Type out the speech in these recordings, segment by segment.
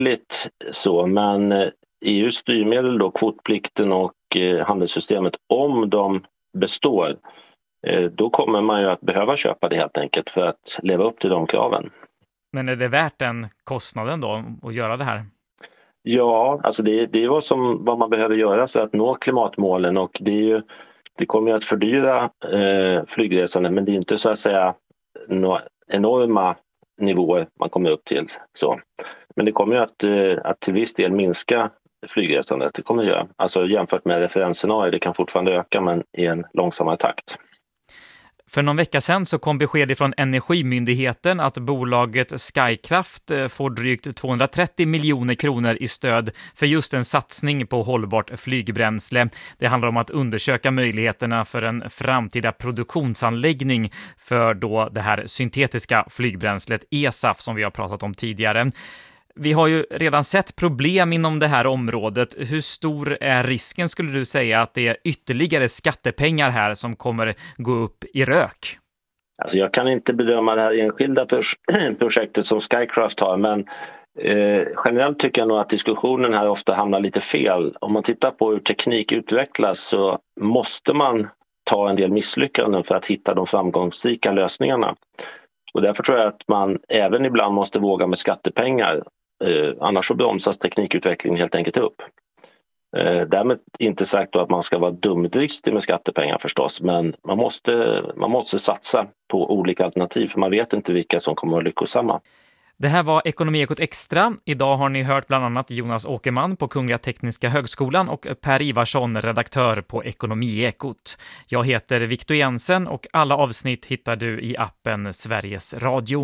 lite så, men EUs styrmedel då, kvotplikten och handelssystemet, om de består, då kommer man ju att behöva köpa det helt enkelt för att leva upp till de kraven. Men är det värt den kostnaden då att göra det här? Ja, alltså det är vad man behöver göra för att nå klimatmålen, och det kommer att fördyra flygresandet, men det är inte så att säga några enorma nivåer man kommer upp till. Så. Men det kommer ju att till viss del minska flygresandet. Det kommer att göra. Alltså jämfört med referensscenarier, det kan fortfarande öka men i en långsammare takt. För någon vecka sedan så kom besked från Energimyndigheten att bolaget Skykraft får drygt 230 miljoner kronor i stöd för just en satsning på hållbart flygbränsle. Det handlar om att undersöka möjligheterna för en framtida produktionsanläggning för då det här syntetiska flygbränslet eSAF som vi har pratat om tidigare. Vi har ju redan sett problem inom det här området. Hur stor är risken, skulle du säga, att det är ytterligare skattepengar här som kommer gå upp i rök? Alltså jag kan inte bedöma det här enskilda projektet som Skykraft har, men generellt tycker jag nog att diskussionen här ofta hamnar lite fel. Om man tittar på hur teknik utvecklas så måste man ta en del misslyckanden för att hitta de framgångsrika lösningarna. Och därför tror jag att man även ibland måste våga med skattepengar. Annars så bromsas teknikutvecklingen helt enkelt upp. Därmed inte sagt då att man ska vara dumdristig med skattepengar förstås, men man måste satsa på olika alternativ för man vet inte vilka som kommer att vara lyckosamma. Det här var Ekonomiekot Extra. Idag har ni hört bland annat Jonas Åkerman på Kungliga Tekniska högskolan och Per Ivarsson, redaktör på Ekonomiekot. Jag heter Victor Jensen och alla avsnitt hittar du i appen Sveriges Radio.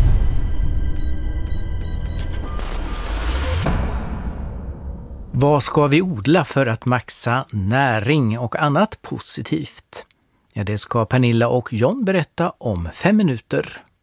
Vad ska vi odla för att maxa näring och annat positivt? Ja, det ska Pernilla och John berätta om 5 minuter.